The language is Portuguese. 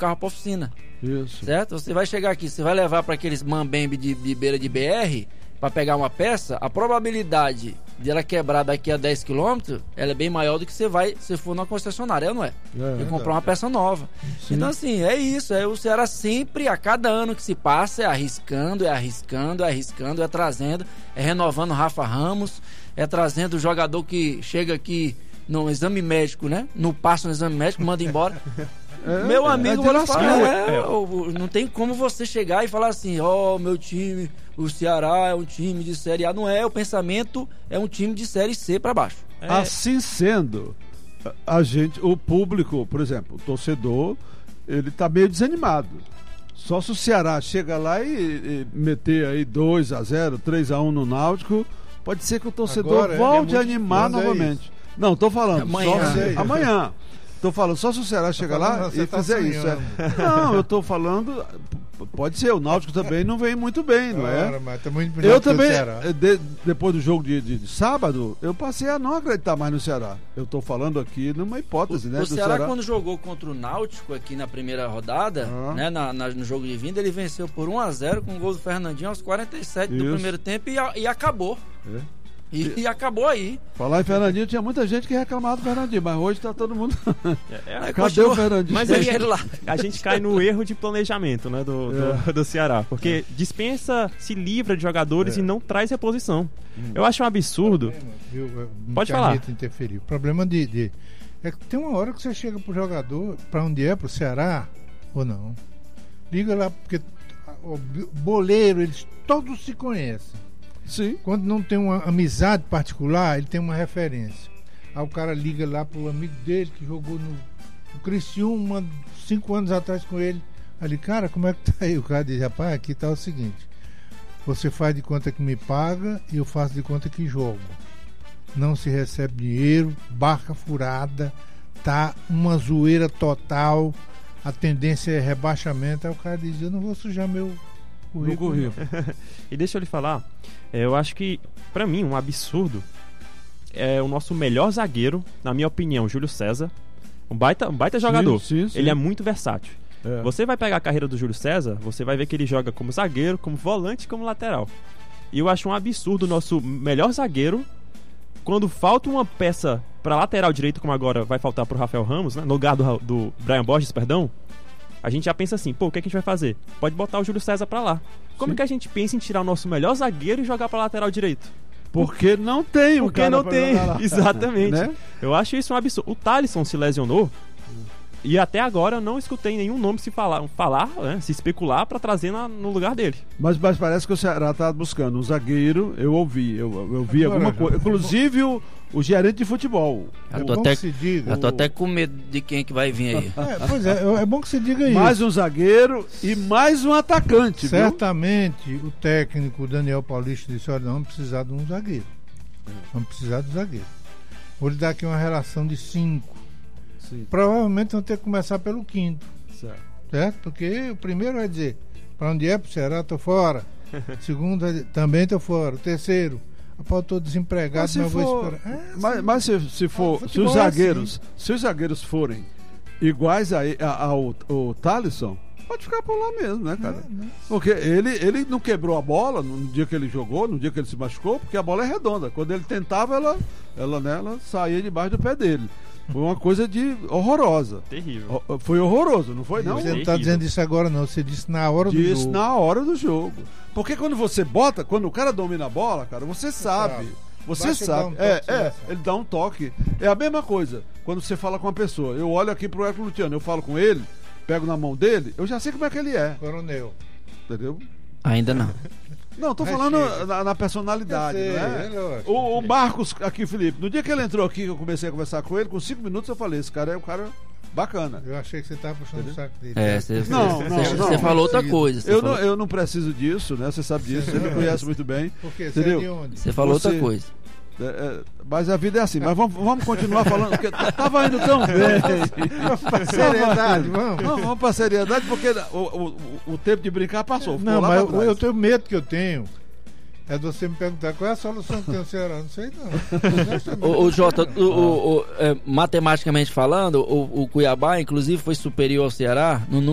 carro para oficina. Isso. Certo? Você vai chegar aqui, você vai levar para aqueles mambembe de beira de BR para pegar uma peça, a probabilidade de ela quebrar daqui a 10 km, ela é bem maior do que se for numa concessionária, não é? E comprar uma peça nova. Sim. Então, assim, é isso. O Ceará sempre, a cada ano que se passa, é arriscando, é trazendo, é renovando o Rafa Ramos, é trazendo o jogador que chega aqui no exame médico, né? Não passa no exame médico, manda embora. Meu amigo, não tem como você chegar e falar assim, meu time, o Ceará é um time de Série A. Não é, o pensamento é um time de Série C para baixo. Assim sendo, o público, por exemplo, o torcedor, ele tá meio desanimado. Só se o Ceará chega lá e meter aí 2-0, 3-1 no Náutico, pode ser que o torcedor volte a animar novamente. Não, tô falando, amanhã. Tô falando, só se o Ceará chegar lá e fizer isso. Não, eu tô falando, pode ser, o Náutico também não vem muito bem, não é? Mas tá muito eu também, depois do jogo de sábado, eu passei a não acreditar mais no Ceará. Eu tô falando aqui numa hipótese, né? O Ceará, quando jogou contra o Náutico aqui na primeira rodada, né, no jogo de vinda, ele venceu por 1-0 com o gol do Fernandinho aos 47 do primeiro tempo e acabou. E acabou aí. Falar em Fernandinho, tinha muita gente que reclamava do Fernandinho, mas hoje tá todo mundo. Cadê o Fernandinho? Mas aí a gente cai no erro de planejamento, né, do Ceará, porque dispensa, se livra de jogadores e não traz reposição. Eu acho um absurdo. Pode falar. Interferir. O problema é que tem uma hora que você chega pro jogador, pra onde é, pro Ceará, ou não. Liga lá, porque o boleiro, eles todos se conhecem. Sim. Quando não tem uma amizade particular, ele tem uma referência. Aí o cara liga lá pro amigo dele que jogou no Criciúma 5 anos atrás com ele. Ali, cara, como é que tá aí? O cara diz, rapaz, aqui tá o seguinte: você faz de conta que me paga e eu faço de conta que jogo. Não se recebe dinheiro, barca furada, tá uma zoeira total, a tendência é rebaixamento. Aí o cara diz, eu não vou sujar meu currículo. E deixa eu lhe falar, eu acho que, pra mim, um absurdo é o nosso melhor zagueiro, na minha opinião, Júlio César. Um baita jogador. Sim. Ele é muito versátil. Você vai pegar a carreira do Júlio César, você vai ver que ele joga como zagueiro, como volante e como lateral. E eu acho um absurdo o nosso melhor zagueiro, quando falta uma peça pra lateral direito, como agora vai faltar pro Rafael Ramos, né, no lugar do Brian Borges, perdão, a gente já pensa assim, o que a gente vai fazer? Pode botar o Júlio César pra lá. Como é que a gente pensa em tirar o nosso melhor zagueiro e jogar pra lateral direito? Porque não tem um cara não tem, lá. Exatamente. Né? Eu acho isso um absurdo. O Thalisson se lesionou e até agora eu não escutei nenhum nome se se especular pra trazer no lugar dele. Mas parece que o Ceará tá buscando um zagueiro. Eu ouvi alguma coisa. Inclusive o gerente de futebol. Eu tô até com medo de quem é que vai vir aí. Pois é bom que se diga isso. Mais um zagueiro e mais um atacante. Certamente o técnico Daniel Paulista disse, olha, não vamos precisar de um zagueiro. Vamos precisar do zagueiro. Vou lhe dar aqui uma relação de 5. Sim. Provavelmente vão ter que começar pelo 5º. Certo? Porque o primeiro vai dizer, para onde é pro Ceará, tô fora. O segundo também tô fora. O terceiro, eu estou desempregado, mas vou esperar. Mas se os zagueiros forem iguais ao Thalisson, pode ficar por lá mesmo, né, cara? Porque ele não quebrou a bola no dia que ele jogou, no dia que ele se machucou, porque a bola é redonda. Quando ele tentava, ela saía debaixo do pé dele. Foi uma coisa horrorosa. Terrível. Foi horroroso, não foi? Não? Você não está dizendo isso agora, não. Você disse na hora do jogo. Disse na hora do jogo. Porque quando você bota, quando o cara domina a bola, cara, você sabe. Você sabe. Ele dá um toque. É a mesma coisa. Quando você fala com uma pessoa, eu olho aqui pro Hércules Luciano, eu falo com ele, pego na mão dele, eu já sei como é que ele é. Coronel. Entendeu? Ainda não. Não, tô falando na personalidade, né? O Marcos aqui, Felipe, no dia que ele entrou aqui, que eu comecei a conversar com ele, com 5 minutos eu falei, esse cara é um cara bacana. Eu achei que você tava puxando o saco dele. Você falou outra coisa. Eu não preciso disso, né? Você sabe disso, você me conhece muito bem. Por quê? Você é de onde? Você falou outra coisa. Mas a vida é assim, mas vamos continuar falando, porque tava indo tão bem. Vamos pra seriedade, vamos pra seriedade, porque o tempo de brincar passou. Não, mas eu tenho medo que eu tenho é de você me perguntar qual é a solução que tem o Ceará. Não sei não. O Jota, matematicamente falando, o Cuiabá inclusive foi superior ao Ceará no